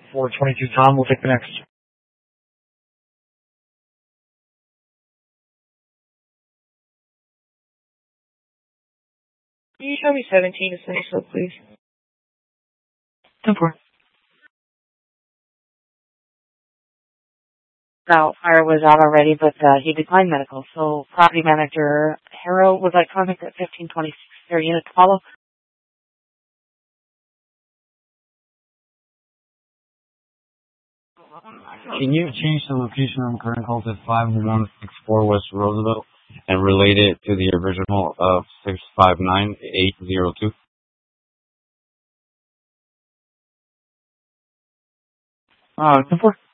422 Tom, we'll take the next. Can you show me 17 as next up, please? 10-4. Now, fire was out already, but he declined medical. So, property manager Harrow would like contact at 1526. Their unit to follow. Can you change the location of current call to 5164 West Roosevelt and relate it to the original of 659802? 10-4.